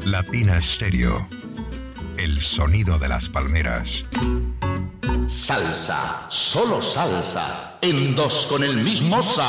Latina Stereo. El sonido de las palmeras. Salsa, solo salsa, en dos con el mismo sabor.